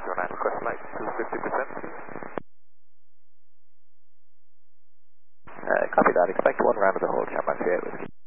9 request flight to 50%. Copy that. Expect one round of the whole Cam 98 whiskey.